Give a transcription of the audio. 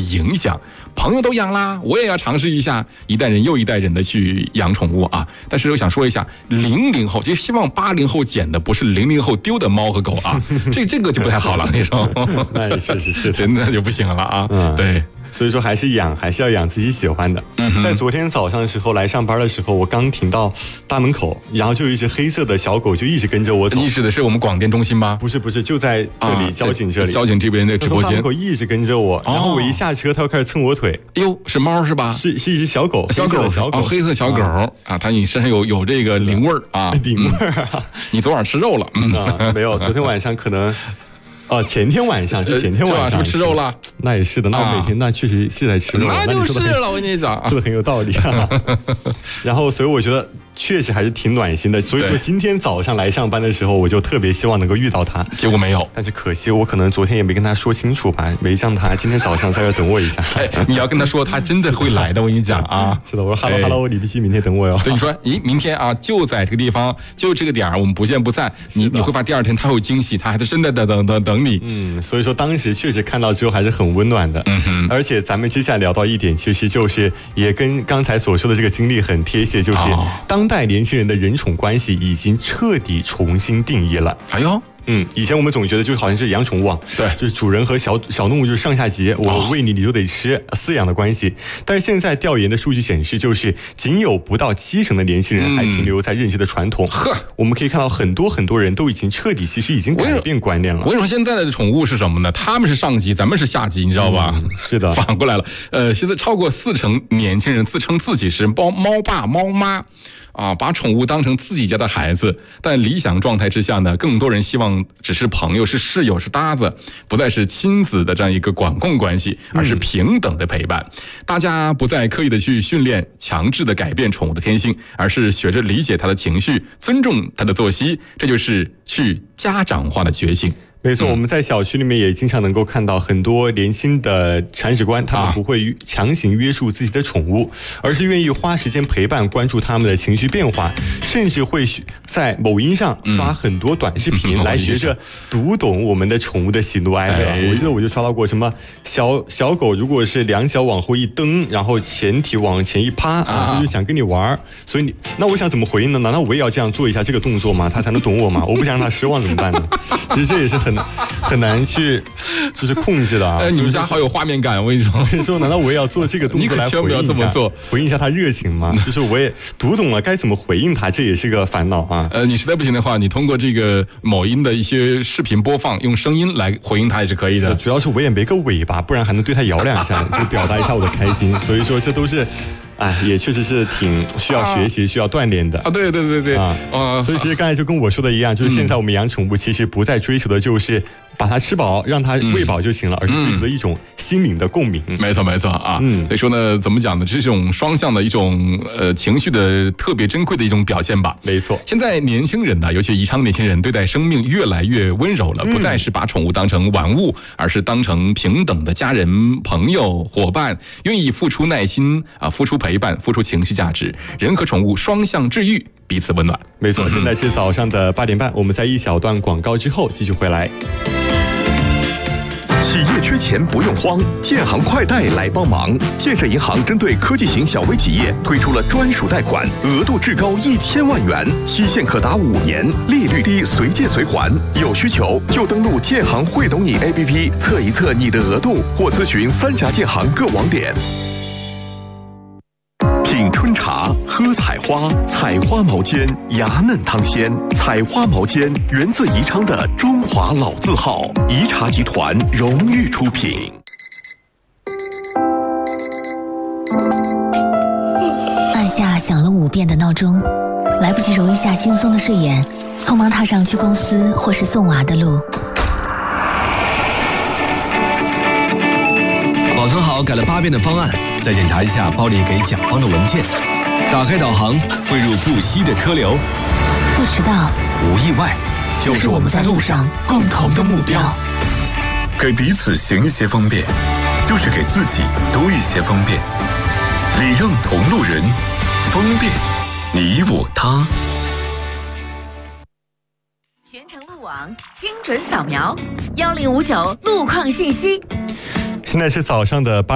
影响。朋友都养啦，我也要尝试一下，一代人又一代人的去养宠物啊。但是我想说一下，00后就希望80后捡的不是00后丢的猫和狗啊，这个就不太好了，你说？ 那是的， 那就不行了啊。对。 所以说还是要养自己喜欢的。在昨天早上的时候来上班的时候，我刚停到大门口，然后就有一只黑色的小狗就一直跟着我走。 你指的是我们广电中心吗？ 不是，就在这里，交警这里， 交警这边的直播间。 大门口一直跟着我，然后我一下车，它又开始蹭我腿。 哎呦，是猫是吧？ 是一只小狗， 小狗，黑色小狗啊，它你身上有这个灵味儿啊， 灵味儿啊。 你昨晚吃肉了？ 没有，昨天晚上可能。前天晚上是前天晚上， 是不是吃肉了？ 那也是的，那我每天那确实是在吃肉， 那就是了。我跟你讲， 说的很有道理啊。然后，所以我觉得确实还是挺暖心的。所以说今天早上来上班的时候，我就特别希望能够遇到他， 结果没有。 但是可惜，我可能昨天也没跟他说清楚吧，没让他今天早上在这等我一下。 你要跟他说，他真的会来的。我跟你讲啊， 是的，我说 hello， 你必须明天等我哟。 对，你说，明天啊，就在这个地方，就这个点我们不见不散。你会发第二天他有惊喜，他还是真的等你。 所以说当时确实看到之后还是很温暖的。而且咱们接下来聊到一点，其实就是也跟刚才所说的这个经历很贴切，就是当代年轻人的人宠关系已经彻底重新定义了。 哎呦。 以前我们总觉得就好像是养宠物， 对， 就是主人和小动物就是上下级，我喂你就得吃，饲养的关系。但是现在调研的数据显示，就是仅有不到70%的年轻人还停留在认知的传统。我们可以看到很多人都已经彻底，其实已经改变观念了。 我跟你说，现在的宠物是什么呢？他们是上级，咱们是下级，你知道吧？ 是的， 反过来了。现在超过40%年轻人自称自己是猫爸猫妈。把宠物当成自己家的孩子，但理想状态之下呢，更多人希望只是朋友、是室友、是搭子，不再是亲子的这样一个管控关系，而是平等的陪伴。大家不再刻意的去训练、强制的改变宠物的天性，而是学着理解它的情绪，尊重它的作息，这就是去家长化的觉醒。 没错，我们在小区里面也经常能够看到很多年轻的铲屎官，他们不会强行约束自己的宠物，而是愿意花时间陪伴，关注他们的情绪变化，甚至会在某音上刷很多短视频来学着读懂我们的宠物的喜怒哀乐。我记得我就刷到过什么小狗如果是两脚往后一蹬，然后前体往前一趴，就是想跟你玩，所以那我想怎么回应呢？难道我也要这样做一下这个动作吗？他才能懂我吗？我不想让他失望怎么办呢？其实这也是很难去就是控制的啊。 你们家好有画面感，我跟你说。 所以说，难道我也要做这个动作来回应一下他热情吗？就是我也读懂了该怎么回应他，这也是个烦恼啊。 你实在不行的话，你通过这个某音的一些视频播放，用声音来回应他也是可以的。 主要是我也没个尾巴，不然还能对他摇两下，就表达一下我的开心。所以说，这都是。也确实是挺需要学习、需要锻炼的对所以其实刚才就跟我说的一样，就是现在我们养宠物其实不再追求的就是把它吃饱，让它喂饱就行了，而是追求的一种心灵的共鸣。 没错啊。所以说呢，怎么讲呢？这种双向的一种情绪的特别珍贵的一种表现吧。 没错。 现在年轻人呢，尤其宜昌年轻人对待生命越来越温柔了，不再是把宠物当成玩物，而是当成平等的家人、朋友、伙伴，愿意付出耐心付出陪伴，付出情绪价值，人和宠物双向治愈，彼此温暖。 没错，现在是早上的8点半，我们在一小段广告之后继续回来。 企业缺钱不用慌，建行快贷来帮忙。建设银行针对科技型小微企业推出了专属贷款，额度至高1000万元，期限可达5年，利率低，随借随还。有需求就登录建行会懂你 APP 测一测你的额度，或咨询3家建行各网点。品春茶，喝采花，采花毛尖，芽嫩汤鲜。采花毛尖源自宜昌的中华老字号，宜茶集团荣誉出品。 按下响了5遍的闹钟，来不及揉一下惺忪的睡眼，匆忙踏上去公司或是送娃的路。 保存好改了8遍的方案，再检查一下包里给甲方的文件，打开导航，汇入不息的车流， 不迟到， 无意外，就是我们在路上共同的目标。 给彼此行一些方便，就是给自己多一些方便。礼让同路人，方便你我他。 全程路网精准扫描，1059路况信息。 现在是早上的8